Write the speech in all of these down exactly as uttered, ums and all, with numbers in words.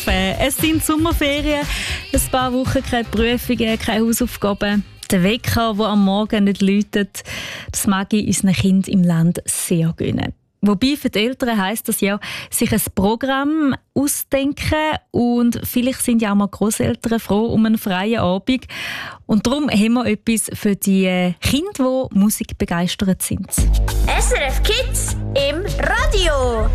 Fan. Es sind Sommerferien, ein paar Wochen keine Prüfungen, keine Hausaufgaben. Der Wecker, der am Morgen nicht läutet, das mag ich unseren Kindern im Land sehr gönnen. Wobei für die Eltern heisst das ja, sich ein Programm ausdenken, und vielleicht sind ja auch mal Grosseltern froh um einen freien Abend. Und darum haben wir etwas für die Kinder, die Musik begeistert sind. S R F Kids im Radio.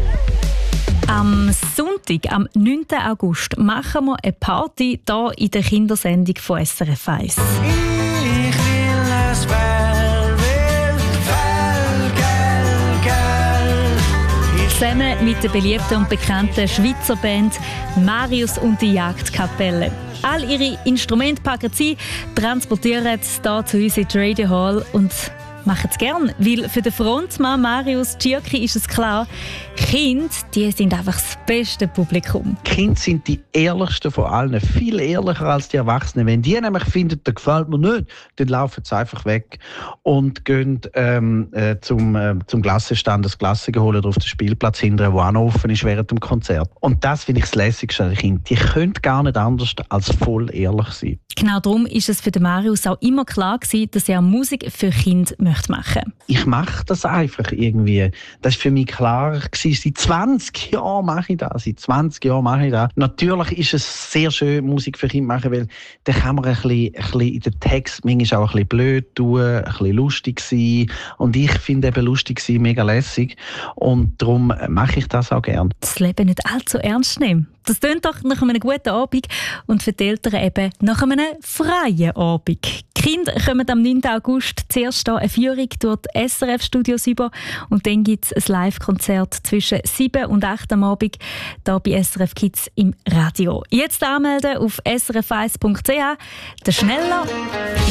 Am Sonntag, am neunten August, machen wir eine Party hier in der Kindersendung von S R F eins. Ich will es Fell, will Fell, gell, gell. Zusammen mit der beliebten und bekannten Schweizer Band Marius und die Jagdkapelle. All ihre Instrumente packen sie, transportieren es hier zu uns in die Radio Hall und machen es gern, weil für den Frontmann Marius Tschirki ist es klar, Kinder, die sind einfach das beste Publikum. Die Kinder sind die ehrlichsten von allen, viel ehrlicher als die Erwachsenen. Wenn die nämlich finden, das gefällt mir nicht, dann laufen sie einfach weg und gehen ähm, äh, zum, äh, zum Klassenstand das Klasse holen oder auf den Spielplatz hinterher, der auch noch offen ist während dem Konzert. Und das finde ich das Lässigste an den Kindern. Die können gar nicht anders als voll ehrlich sein. Genau darum ist es für den Marius auch immer klar gewesen, dass er Musik für Kinder möchte machen. Ich mache das einfach irgendwie. Das war für mich klar gewesen. Seit zwanzig Jahren mache ich das. Seit zwanzig Jahren mache ich das. Natürlich ist es sehr schön, Musik für Kinder machen, weil dann kann man ein bisschen, ein bisschen in den Text manchmal auch ein bisschen blöd tun, ein bisschen lustig sein. Und ich finde eben lustig sein mega lässig. Und darum mache ich das auch gerne. Das Leben nicht allzu ernst nehmen. Das tönt doch nach einem guten Abend und für die Eltern eben nach einem freien Abend. Die Kinder kommen am neunten August zuerst eine Führung durch die S R F-Studios über und dann gibt es ein Live-Konzert zwischen sieben und acht am Abend hier bei S R F Kids im Radio. Jetzt anmelden auf s r f eins punkt c h. Der Schneller